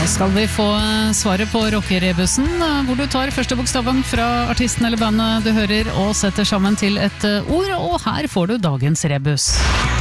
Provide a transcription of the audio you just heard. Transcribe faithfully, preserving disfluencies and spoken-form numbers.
Skal vi få svaret på rockerebussen, hvor du tar første bokstaven fra artisten eller bandet du hører og setter sammen til et ord, og her får du dagens rebus.